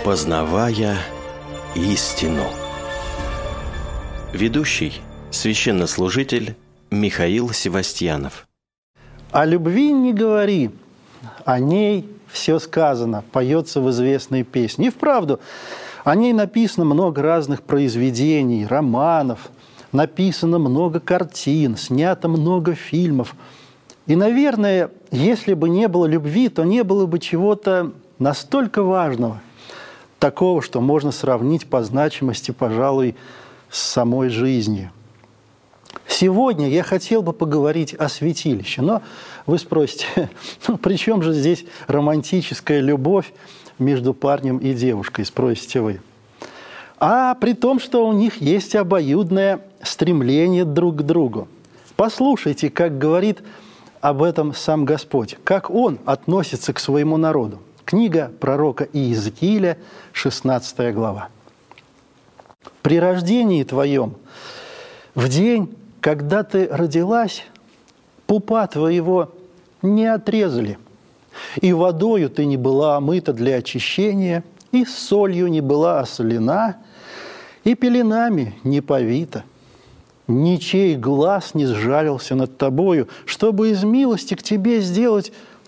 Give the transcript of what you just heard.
Познавая истину. Ведущий, священнослужитель Михаил Севастьянов. О любви не говори, о ней все сказано, поется в известной песне. И вправду, о ней написано много разных произведений, романов, написано много картин, снято много фильмов. И, наверное, если бы не было любви, то не было бы чего-то настолько важного, такого, что можно сравнить по значимости, пожалуй, с самой жизнью. Сегодня я хотел бы поговорить о святилище, но вы спросите, при чем же здесь романтическая любовь между парнем и девушкой, спросите вы. А при том, что у них есть обоюдное стремление друг к другу. Послушайте, как говорит об этом сам Господь, как Он относится к своему народу. Книга пророка Иезекииля, 16 глава. «При рождении твоем, в день, когда ты родилась, пупа твоего не отрезали, и водою ты не была омыта для очищения, и солью не была осолена, и пеленами не повита. Ничей глаз не сжалился над тобою, чтобы из милости к тебе сделать